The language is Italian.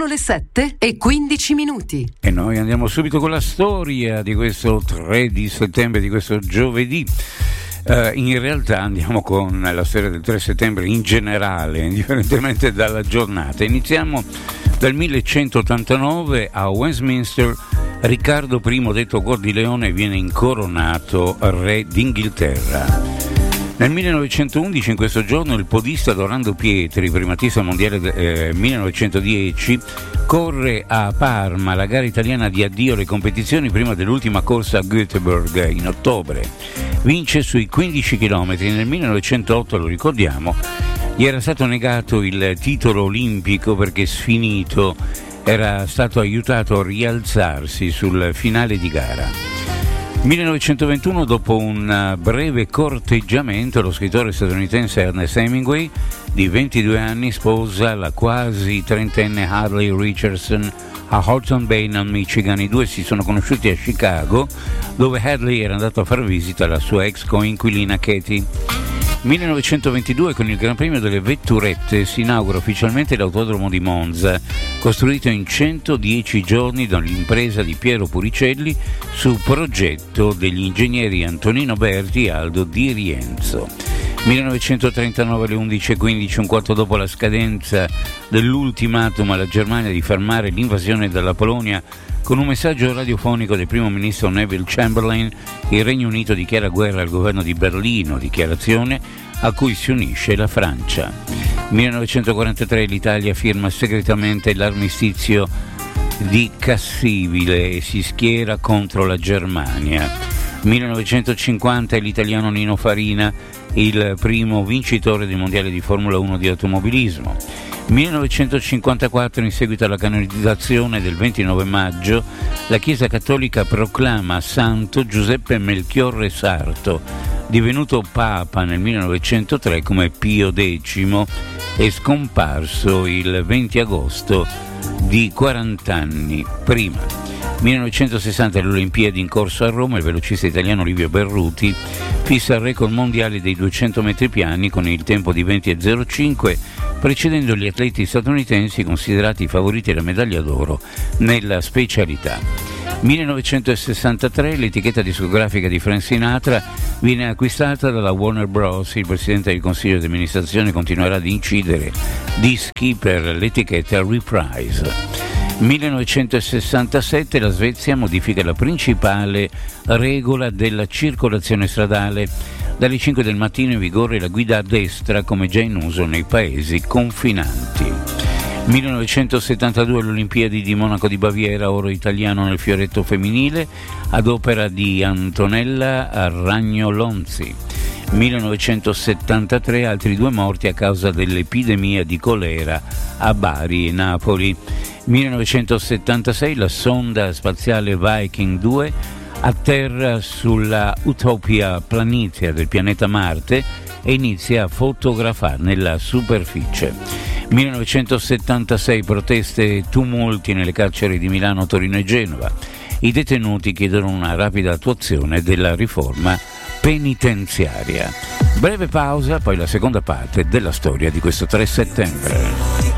le 7:15. E noi andiamo subito con la storia di questo 3 di settembre, di questo giovedì. In realtà andiamo con la storia del 3 settembre in generale, indipendentemente dalla giornata. Iniziamo dal 1189 a Westminster. Riccardo I, detto Cuor di Leone, viene incoronato re d'Inghilterra. Nel 1911, in questo giorno, il podista Dorando Pietri, primatista mondiale 1910, corre a Parma la gara italiana di addio alle competizioni prima dell'ultima corsa a Göteborg in ottobre. Vince sui 15 km. Nel 1908, lo ricordiamo, gli era stato negato il titolo olimpico perché sfinito era stato aiutato a rialzarsi sul finale di gara. 1921, dopo un breve corteggiamento, lo scrittore statunitense Ernest Hemingway, di 22 anni, sposa la quasi trentenne Hadley Richardson a Horton Bay, nel Michigan. I due si sono conosciuti a Chicago, dove Hadley era andato a far visita alla sua ex coinquilina Katie. 1922, con il Gran Premio delle Vetturette, si inaugura ufficialmente l'autodromo di Monza, costruito in 110 giorni dall'impresa di Piero Puricelli su progetto degli ingegneri Antonino Berti e Aldo Di Rienzo. 1939 alle 11:15, un quarto dopo la scadenza dell'ultimatum alla Germania di fermare l'invasione dalla Polonia, con un messaggio radiofonico del primo ministro Neville Chamberlain, il Regno Unito dichiara guerra al governo di Berlino, dichiarazione a cui si unisce la Francia. 1943 l'Italia firma segretamente l'armistizio di Cassibile e si schiera contro la Germania. 1950 l'italiano Nino Farina, il primo vincitore del mondiale di Formula 1 di automobilismo. 1954, in seguito alla canonizzazione del 29 maggio, la Chiesa Cattolica proclama santo Giuseppe Melchiorre Sarto, divenuto Papa nel 1903 come Pio X e scomparso il 20 agosto di 40 anni prima. 1960 le Olimpiadi in corso a Roma, il velocista italiano Livio Berruti fissa il record mondiale dei 200 metri piani con il tempo di 20,05, precedendo gli atleti statunitensi considerati i favoriti alla medaglia d'oro nella specialità. 1963 l'etichetta discografica di Frank Sinatra viene acquistata dalla Warner Bros. Il presidente del consiglio di amministrazione continuerà ad incidere dischi per l'etichetta Reprise. 1967 la Svezia modifica la principale regola della circolazione stradale. Dalle 5 del mattino in vigore la guida a destra, come già in uso nei paesi confinanti. 1972 le Olimpiadi di Monaco di Baviera, oro italiano nel fioretto femminile ad opera di Antonella Ragno-Lonzi. 1973 altri 2 morti a causa dell'epidemia di colera a Bari e Napoli. 1976 la sonda spaziale Viking 2 atterra sulla Utopia Planitia del pianeta Marte e inizia a fotografarne la superficie. 1976 proteste e tumulti nelle carceri di Milano, Torino e Genova. I detenuti chiedono una rapida attuazione della riforma penitenziaria. Breve pausa, poi la seconda parte della storia di questo 3 settembre.